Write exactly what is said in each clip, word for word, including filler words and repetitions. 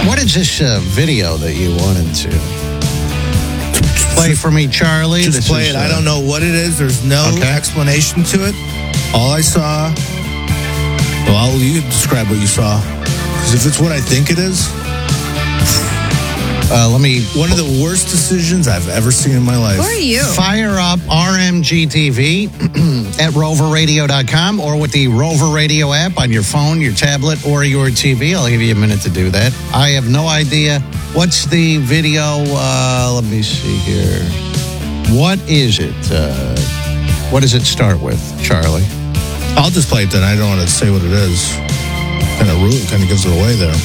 What is this uh, video that you wanted to play for me, Charlie? Just This play is, it. uh, I don't know what it is. There's no Okay. explanation to it. All I saw. Well, you describe what you saw. Because if it's what I think it is, Uh, let me one of the worst decisions I've ever seen in my life. Who are you? fire up R M G T V at rover radio dot com or with the Rover Radio app on your phone, your tablet, or your T V. I'll give you a minute to do that. I have no idea. What's the video? Uh, let me see here. What is it? Uh, what does it start with, Charlie? I'll just play it then. I don't want to say what it is. Kind of rude. Kind of gives it away there.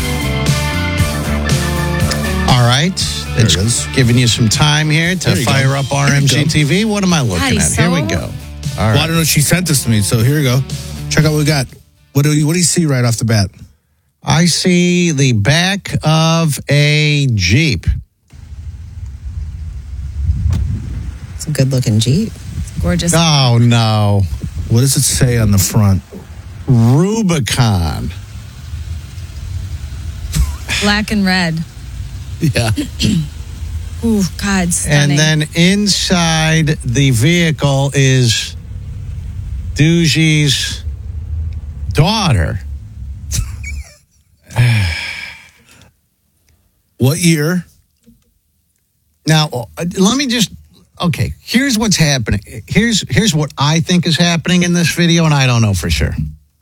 All right. There It's it is. giving you some time here to There you fire go. up There you R M G go. T V. What am I looking God, at? he's Here we so- go. All Well, I right. don't know. She sent this to me, so here you go. Check out what we got. What do you What do you see right off the bat? I see the back of a Jeep. It's a good looking Jeep. Gorgeous. Oh, no. What does it say on the front? Rubicon. Black and red. Yeah. Ooh, God, stunning. And then inside the vehicle is Doogie's daughter. What year? Now, uh, let me just, okay, here's what's happening. Here's here's what I think is happening in this video, and I don't know for sure.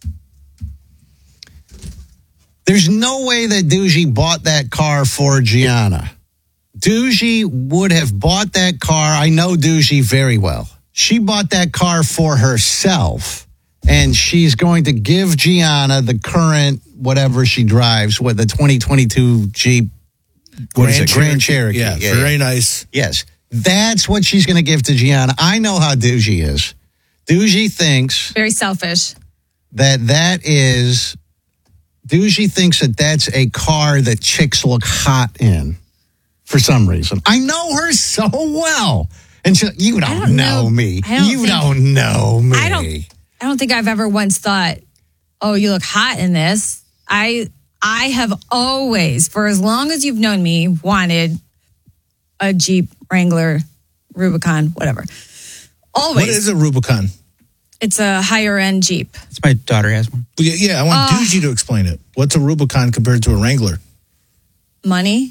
There's no way that Doogie bought that car for Gianna. Doogie would have bought that car. I know Doogie very well. She bought that car for herself, and she's going to give Gianna the current, whatever she drives, with the twenty twenty-two Jeep. What is it? Grand Cherokee. Yeah, Yeah, very yeah. nice. Yes, that's what she's going to give to Gianna. I know how Doogie is. Doogie thinks Very selfish. that that is, Doogie thinks that that's a car that chicks look hot in for some reason. I know her so well. And she, you don't, don't know, know. me. I don't you think- don't know me. I don't. I don't think I've ever once thought, "Oh, you look hot in this." I I have always, for as long as you've known me, wanted a Jeep Wrangler, Rubicon, whatever. Always. What is a Rubicon? It's a higher end Jeep. It's my daughter has one. Yeah, yeah I want Uh, Doogie to explain it. What's a Rubicon compared to a Wrangler? Money.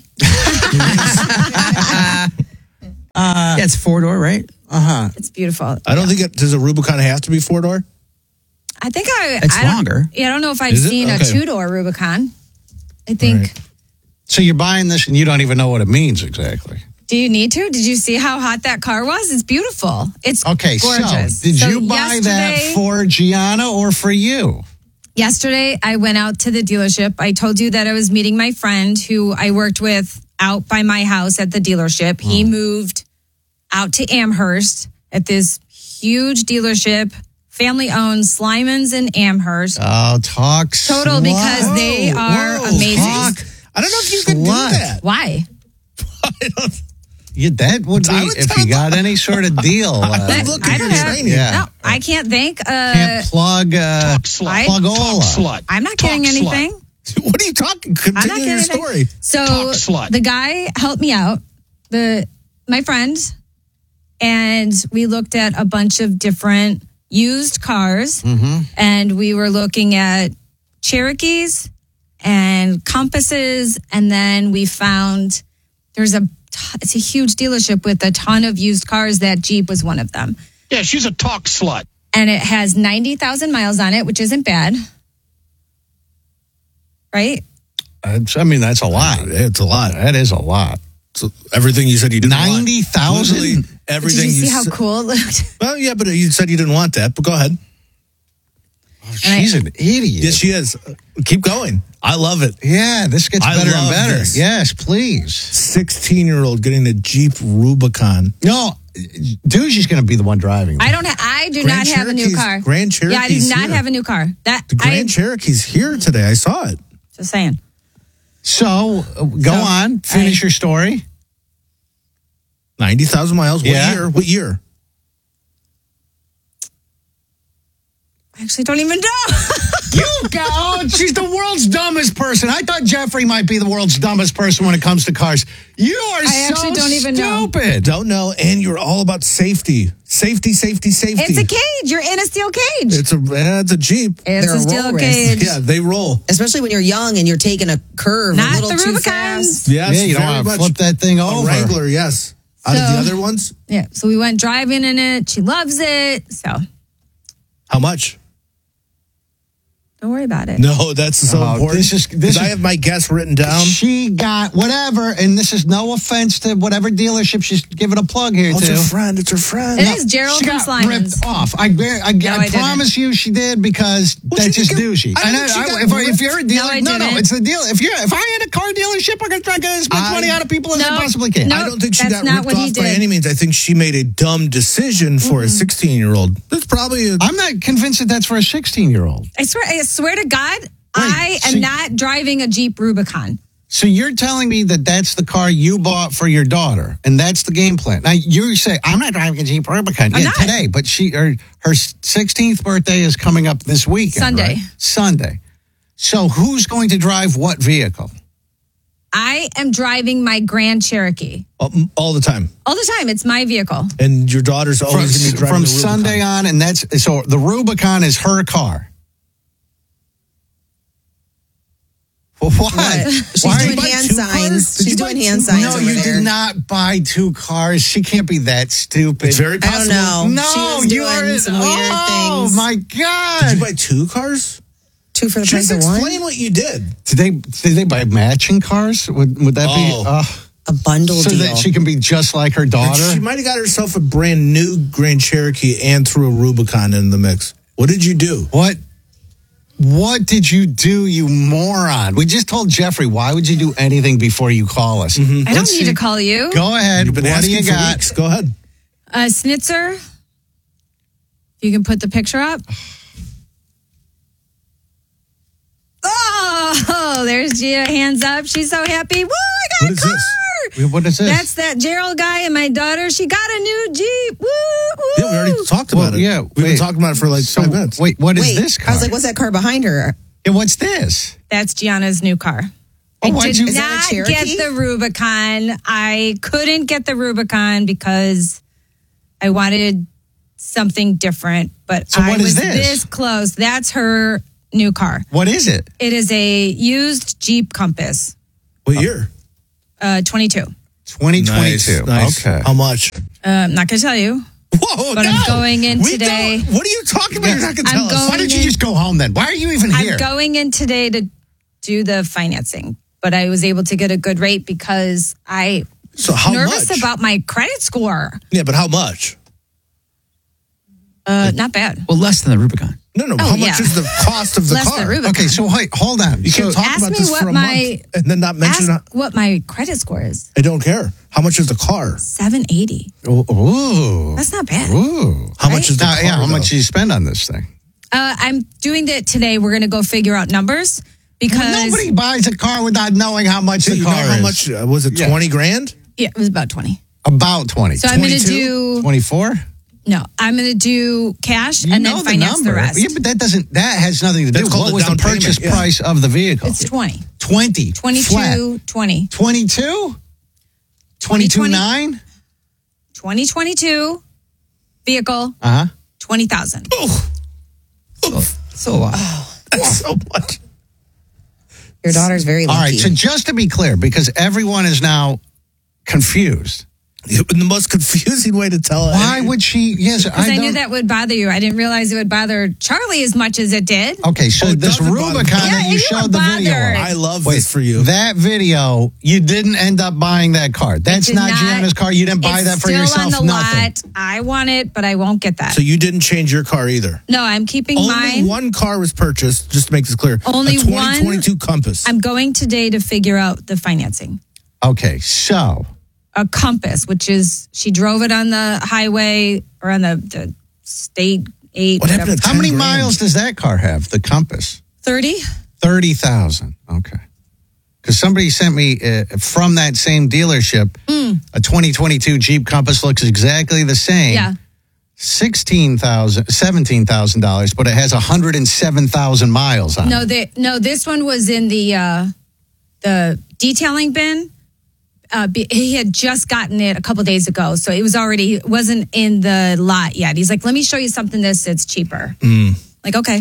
yeah, it's four door, right? Uh-huh. It's beautiful. I don't think it does a Rubicon have to be four door. I think I. It's I don't- longer. Yeah, I don't know if I've Is it? seen Okay. a two door Rubicon. I think. Right. So you're buying this and you don't even know what it means exactly. Do you need to? Did you see how hot that car was? It's beautiful. It's Okay, gorgeous. so did So you buy that yesterday- for Gianna or for you? Yesterday, I went out to the dealership. I told you that I was meeting my friend who I worked with out by my house at the dealership. He moved out to Amherst at this huge dealership, family owned, Slimans in Amherst. Oh, talk Total, slut. because they are Whoa, amazing. talk I don't know if you can do slut. that. Why? I don't, Yeah, that would be I would if tell you them- got any sort of deal. Uh, I'd look I at don't your have- training. Yeah. No, I can't think. Uh, can't plug uh, I- plug Ola. I'm not getting anything. What are you talking? I'm not Continue getting your anything. story. So the guy helped me out, the my friend, and we looked at a bunch of different used cars, and we were looking at Cherokees and Compasses, and then we found there's a it's a huge dealership with a ton of used cars. That Jeep was one of them, Yeah, she's a talk slut. and it has ninety thousand miles on it, which isn't bad, right? It's- I mean, that's a lot. It's a lot. That is a lot. So everything you said you didn't want. ninety thousand? Literally everything Did you see how said- cool it looked? Well, yeah, but you said you didn't want that. But go ahead. She's an idiot. Yes, she is. Keep going. I love it. Yeah, this gets I better and love better. this. Yes, please. sixteen-year-old getting the Jeep Rubicon. No, Doogie's going to be the one driving. I don't. Ha- I do Grand not have a new Cherokee's- car. Grand Yeah, I do Cherokee's not here. have a new car. That The Grand I Cherokee's here today. I saw it. just saying. So, uh, go So, on. Finish I- your story. ninety thousand miles. What Yeah. year? What year? I actually don't even know. You go. Oh, she's the world's dumbest person. I thought Jeffrey might be the world's dumbest person when it comes to cars. You are I so actually don't even know. stupid. Don't know, and you're all about safety. Safety, safety, safety. It's a cage. You're in a steel cage. It's a, eh, it's a Jeep. It's They're a a steel roll risk. cage. Yeah, they roll. Especially when you're young and you're taking a curve Not a little the too Rubicons. fast. Yes, Yeah, you don't very want to much. flip that thing A over. Wrangler, yes. Out of So- the other ones, Yeah. So we went driving in it. She loves it. So how much? don't worry about it. No, that's so Oh, important. this is- this 'Cause I is- have my guess written down. She got whatever, and this is no offense to whatever dealership she's giving a plug here Oh, it's to. her friend. It's her friend. It is Gerald She from got Slimans. ripped off. I, bear- I, No, I, I didn't. promise you she did because Well, that's she just didn't douchey. get- I And don't think she got if, I- if ripped. you're a dealer, I no, no, didn't. it's a deal. If you if I had a car dealership, I'm gonna try to get as much I- money out of people as I No, possibly can. no. I don't think she That's got not ripped what he off by did. any means. I think she made a dumb decision for a sixteen-year-old. That's probably a, I'm not convinced that that's for a sixteen year old. I swear, I swear to God, I am see- not driving a Jeep Rubicon. So you're telling me that that's the car you bought for your daughter, and that's the game plan. Now you say I'm not driving a Jeep Rubicon I'm yeah, not. today, but she her her sixteenth birthday is coming up this weekend. Sunday. right? Sunday. So who's going to drive what vehicle? I am driving my Grand Cherokee all, all the time. all the time. It's my vehicle. And your daughter's From, always going to be driving from the Rubicon. Sunday on, and that's so the Rubicon is her car. Well, why? She's Why are doing you buy hand two signs. cars? Did She's you doing buy hand two- signs No, over you there. did not buy two cars. She can't be that stupid. It's very I don't possible. know. No, she was you doing are some weird oh, things. my Did God! you buy two cars? Two for the Just price of one. explain what you did. Did they did they buy matching cars? Would would that Oh. be uh, A bundle so deal. that she can be just like her daughter? She might have got herself a brand new Grand Cherokee and threw a Rubicon in the mix. What did you do? What? What did you do, you moron? We just told Jeffrey. Why would you do anything before you call us? I don't Let's need see. to call you. Go ahead. You've been What do asking you for got? weeks. Go ahead. Uh, Snitzer, you can put the picture up. Oh, there's Gia, hands up. She's so happy. Woo, I got What a is car. this? What is this? That's that Gerald guy and my daughter. She got a new Jeep. Woo, woo. Yeah, we already talked Well, about it. yeah, We've been wait. talking about it for like so, five minutes. wait, what is Wait, this car? I was like, what's that car behind her? Yeah, what's this? That's Gianna's new car. Oh, I why'd did you- Is that a not Cherokee? get the Rubicon. I couldn't get the Rubicon because I wanted something different. But So I what is was this? this close. That's her new car. What is it? It is a used Jeep Compass, What year? uh, twenty-two. twenty twenty-two. Nice, nice. Okay. How much? Uh, I'm not going to tell you. Whoa, But no. I'm going in We today. don't- What are you talking about? You're not going to I'm tell us. going Why don't you in- just go home then? Why are you even here? I'm going in today to do the financing, but I was able to get a good rate because I So how nervous much? about my credit score. Yeah, but how much? Uh, not bad. Well, less than the Rubicon. No, no. Oh, how much yeah. is the cost of the Less car? than Rubicon. Okay, so wait, hold on. You So- can't talk ask about me this what for a my- month and then not mention. Ask what my credit score is. I don't care. How much is the car? seven eighty. Ooh. That's not bad. Ooh. How much is the Now, car? yeah, how though? much do you spend on this thing? Uh, I'm doing that today. We're going to go figure out numbers because Well, nobody buys a car without knowing how much So the you car know how is. much uh, was it? Yeah. Twenty grand? yeah, it was about twenty. About twenty. So I'm going to twenty-two? do twenty-four? no. I'm going to do cash You and know then the finance number. the rest. Yeah, but that doesn't. That has nothing to do. That's called What a was the down payment, purchase yeah. price of the vehicle? It's twenty. Twenty. twenty-two, Flat. twenty. Twenty-two. Twenty-two nine. twenty twenty-two vehicle, Uh huh. twenty thousand. So a lot. That's so much. Your daughter's very All lucky. right. So just to be clear, because everyone is now confused. The most confusing way to tell it. Why would she? Yes, I, Because I, don't. knew that would bother you. I didn't realize it would bother Charlie as much as it did. Okay, so Oh, it this doesn't bother Rubicon me. that Yeah, you you showed were the video bothered. of. I love Wait, this for you. That video, you didn't end up buying that car. That's did not, not. Gianna's car. You didn't buy It's that for still yourself. on the Nothing. lot. I want it, but I won't get that. So you didn't change your car either. no, I'm keeping Only mine. one car was purchased. Just to make this clear. Only a twenty twenty-two Compass. I'm going today to figure out the financing. Okay, so A Compass, which is she drove it on the highway or on the, the state eight. What happened whatever. to how many ten grand? miles does that car have? The Compass, thirty? thirty thousand. Okay, because somebody sent me uh, from that same dealership Mm. a twenty twenty-two Jeep Compass looks exactly the same. Yeah. sixteen thousand dollars, seventeen thousand dollars, but it has one hundred seven thousand miles on No, it. they, no, this one was in the uh, the detailing bin. Uh, be, he had just gotten it a couple days ago, so it was already it wasn't in the lot yet. He's like, "Let me show you something. This it's cheaper." Mm. Like, okay.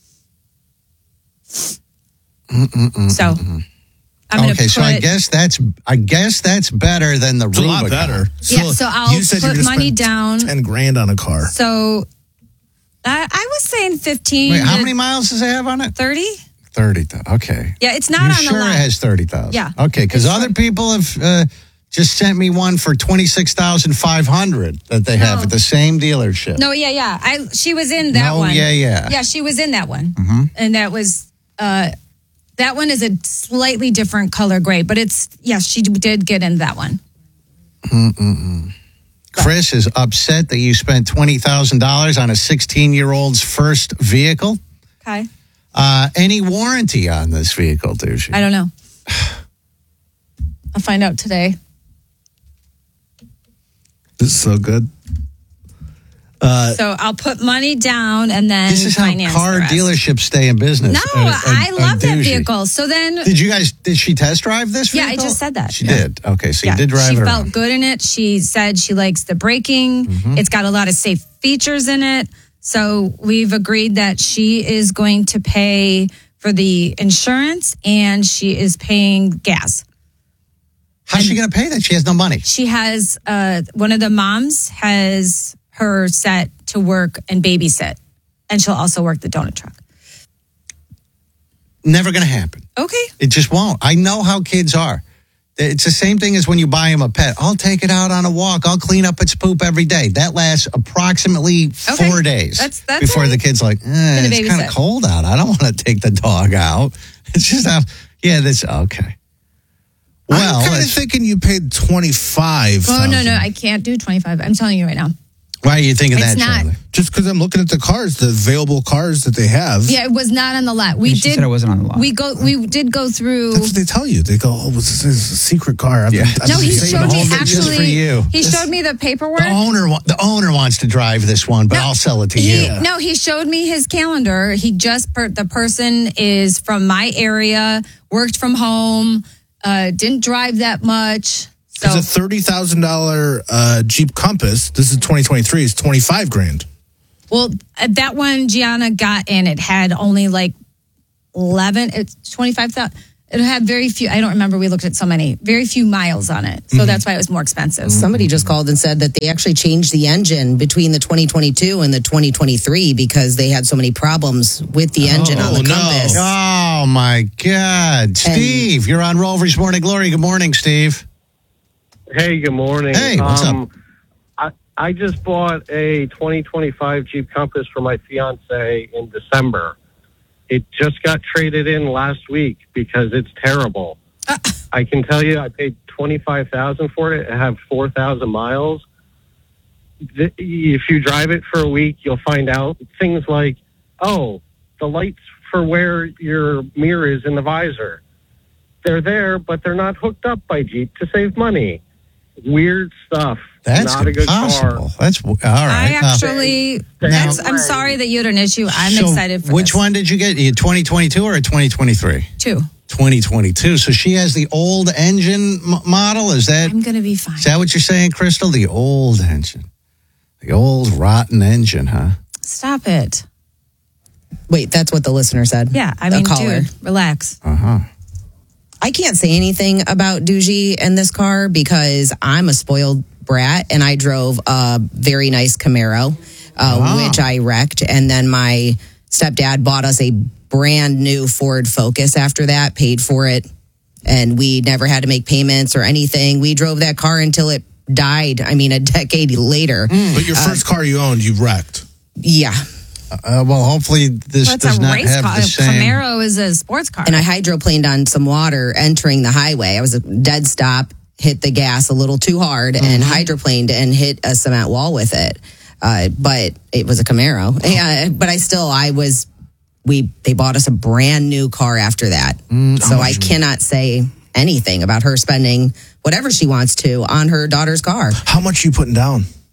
Mm-mm-mm-mm-mm. So, I'm gonna okay, put, so I guess that's I guess that's better than the It's a lot Rubicon. better. Yeah, so I'll you said put you're gonna money spend down. ten grand on a car. So, I, I was saying fifteen. Wait, how to many miles does it have on it? thirty? thirty. Okay. Yeah, it's not you on sure the lot. it has thirty thousand? Yeah. Okay, because It's other like- people have uh, just sent me one for twenty-six thousand five hundred that they have No. at the same dealership. No, yeah, yeah. I she was in that No, one. yeah, yeah. Yeah, she was in that one, Mm-hmm. and that was uh, that one is a slightly different color gray, but it's yes, she did get in that one. Mm-mm-mm. Chris is upset that you spent twenty thousand dollars on a sixteen-year-old's first vehicle. Okay, Uh, any warranty on this vehicle, do she? I don't know. I'll find out today. This is so good. Uh, So I'll put money down and then This is how finance car the rest. dealerships stay in business. No, Uh, uh, I uh, love that douchey. vehicle. So then, Did you guys? Did she test drive this Yeah, I vehicle? just said that. She Yeah. did. Okay, so yeah, you did drive she it felt around. good in it. She said she likes the braking. Mm-hmm. It's got a lot of safe features in it. So we've agreed that she is going to pay for the insurance and she is paying gas. How's she going to pay that? She has no money. She has uh, one of the moms has her set to work and babysit, and she'll also work the donut truck. Never going to happen. Okay. It just won't. I know how kids are. It's the same thing as when you buy them a pet. I'll take it out on a walk. I'll clean up its poop every day. That lasts approximately Okay. four days That's- that's before all the right. kid's like, eh, Gonna it's kind of babysit. cold out. I don't want to take the dog out. It's just, uh, yeah, that's okay. Well, I'm kind of let's- thinking you paid twenty-five. Oh, no, no, I can't do twenty-five. I'm telling you right now. why are you thinking It's that, not. Charlie? Just because I'm looking at the cars, the available cars that they have. Yeah, it was not on the lot. We And she did. said it wasn't on the lot. We go. We did go through. That's what they tell you. They go, "Oh, this is a secret car." I've Yeah. been, I've No, been he saving showed all me of it just actually. for you. He This- showed me the paperwork. The owner, wa- the owner wants to drive this one, but No, I'll sell it to He, you. No, he showed me his calendar. He just per, the person is from my area, worked from home, uh, didn't drive that much. So It's a thirty thousand dollar uh, Jeep Compass. This is twenty twenty three. It's twenty five grand. well, uh, that one Gianna got in. It had only like eleven. It's twenty five thousand. It had very few. I don't remember. We looked at so many. Very few miles on it. So that's why it was more expensive. Somebody just called and said that they actually changed the engine between the twenty twenty-two and the twenty twenty-three because they had so many problems with the engine on the no. Compass. Oh my God, Steve! You're on Rover's Morning Glory. Good morning, Steve. Hey, good morning. Hey, what's um, I, I just bought a twenty twenty-five Jeep Compass for my fiance in December. It just got traded in last week because it's terrible. Uh. I can tell you I paid twenty-five thousand dollars for it. I have four thousand miles. The, if you drive it for a week, you'll find out things like, oh, the lights for where your mirror is in the visor. They're there, but they're not hooked up by Jeep to save money. Weird stuff. That's not a good impossible. car. That's all right. I actually. That's, I'm sorry that you had an issue. I'm So excited for which this. one did you get? A twenty twenty-two or a twenty twenty-three? Two. twenty twenty-two. So she has the old engine m- model. Is that I'm gonna be fine. is that what you're saying, Crystal? The old engine, the old rotten engine, huh? Stop it. Wait, that's what the listener said. Yeah, I The mean, caller. dude, relax. Uh huh. I can't say anything about Doogie and this car because I'm a spoiled brat and I drove a very nice Camaro, uh, Wow. which I wrecked. And then my stepdad bought us a brand new Ford Focus after that, paid for it. And we never had to make payments or anything. We drove that car until it died. I mean, a decade later. But your first car you owned, you wrecked. Yeah. Uh, well, hopefully this Well, it's does a not race have car. the same. Camaro is a sports car. And I hydroplaned on some water entering the highway. I was a dead stop, hit the gas a little too hard, and hydroplaned and hit a cement wall with it. Uh, but it was a Camaro. Yeah, but I still, I was, we, they bought us a brand new car after that. So I cannot say anything about her spending whatever she wants to on her daughter's car. How much you putting down?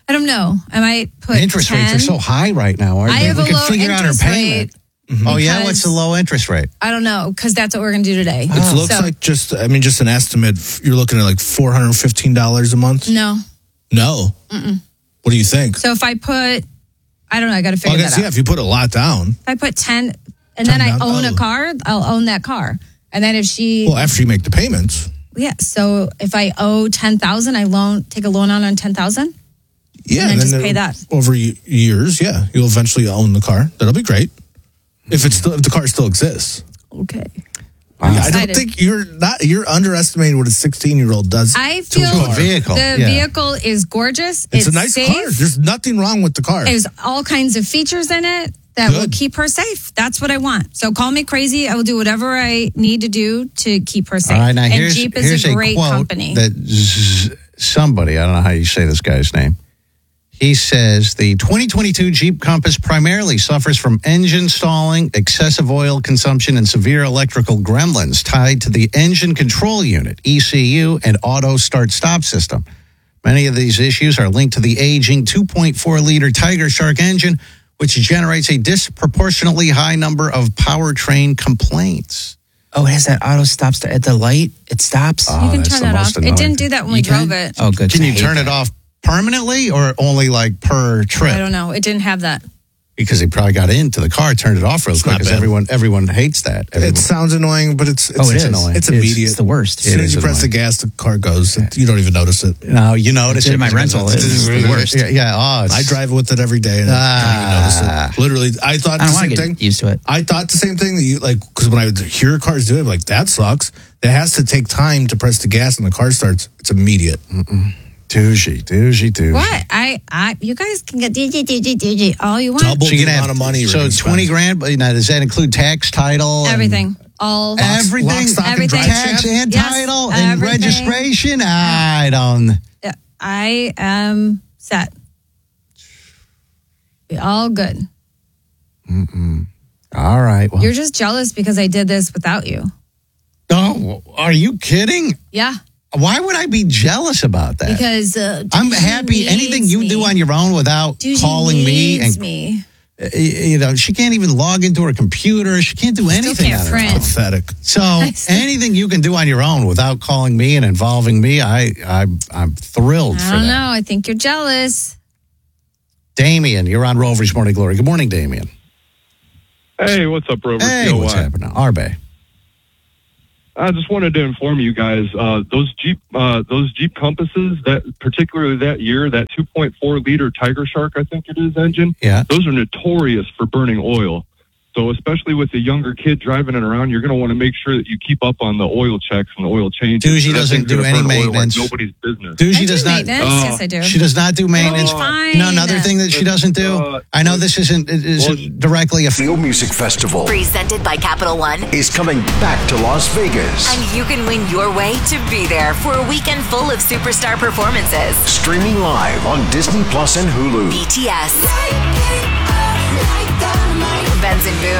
I don't know. I might put The interest ten. rates are so high right now, aren't I they? have we a could low figure out our interest payment. rate. Oh, yeah? because- What's the low interest rate? I don't know, because that's what we're going to do today. It looks So- like just, I mean, just an estimate. You're looking at like four hundred fifteen dollars a month? No. No. Mm-mm. What do you think? So if I put, I don't know, I got to Well, figure I guess, that out. yeah, if you put a lot down. If I put ten and then I down- own oh. a car, I'll own that car. And then if she, Well, after you make the payments. yeah, so if I owe ten thousand, I loan, take a loan out on ten thousand? Yeah, And then just it- pay that. over y- years. Yeah, you'll eventually own the car. That'll be great if it's still if the car still exists. Okay. Yeah, I don't Excited. think you're not you're underestimating what a sixteen year old does. I to a feel car. vehicle, the yeah. vehicle is gorgeous. It's, It's, a nice safe. car. There's nothing wrong with the car. There's all kinds of features in it that will Good. keep her safe. That's what I want. So call me crazy. I will do whatever I need to do to keep her safe. All right, now and here's, Jeep is here's a great quote company. that z- somebody, I don't know how you say this guy's name, he says the twenty twenty-two Jeep Compass primarily suffers from engine stalling, excessive oil consumption, and severe electrical gremlins tied to the engine control unit, E C U, and auto start-stop system. Many of these issues are linked to the aging two point four liter Tiger Shark engine, which generates a disproportionately high number of powertrain complaints. Oh, it has that auto stop start at the light. It stops. you Oh, can that's turn the that most off. It annoying. didn't do that when we You can? drove it. Oh, good. Can I you hate turn that. it off permanently or only like per trip? I don't know. It didn't have that. Because he probably got into the car, turned it off real It's quick. not Because bad. everyone, everyone hates that. Everyone, It sounds annoying, but it's it's, Oh, it it's is. annoying. It's It's- immediate. It's the worst. As soon It as is you press the annoying. gas, the car goes. You don't even notice it. no, you notice It's it in my because rental. It's, It's the worst. Yeah, yeah. Oh, it's, I drive with it every day, and I Ah. don't even notice it. Literally, I thought I the don't want same to get thing. used to it. I thought the same thing that you like because when I would hear cars do it, I'm like that sucks. It has to take time to press the gas, and the car starts. It's immediate. douchey, douchey, douchey. What? I, I, you guys can get D G, D G, D G all you want. Double So the you can amount have of money. you're So gonna twenty spend. grand. But now, does that include tax, title, and Everything. All. everything, Lock, stock, and Everything. drive tax shaft? and Yes, title and everything. registration? I don't. Yeah, I am set. Be all good. All right. Well, You're just jealous because I did this without you. oh, are you kidding? Yeah. Why would I be jealous about that? Because uh, I'm Dougie happy. Anything needs you me. do on your own without Dougie calling me needs and me. uh, you know, she can't even log into her computer. She can't do anything. can't on her print. own. Pathetic. So still- anything you can do on your own without calling me and involving me, I, I I'm thrilled I for don't that. know. I think you're jealous. Damien, you're on Rover's Morning Glory. Good morning, Damien. Hey, what's up, Rover? Hey, T O Y. what's happening? Arbe. I just wanted to inform you guys, uh, those Jeep, uh, those Jeep Compasses, that particularly that year, that two point four liter Tiger Shark, I think it is, engine. Yeah. Those are notorious for burning oil. So especially with a younger kid driving it around, you're going to want to make sure that you keep up on the oil checks and the oil changes. Dougie That doesn't thing's do gonna any burn oil like maintenance. nobody's business. Dougie I does do not. maintenance. Oh. Yes, I do. She does not do maintenance. It's fine. You know, another thing that she doesn't do. Uh, I know this isn't it isn't directly a. Steel Music Festival Presented by Capital One. is coming back to Las Vegas. And you can win your way to be there for a weekend full of superstar performances. Streaming live on Disney Plus and Hulu. B T S. Benson Boone.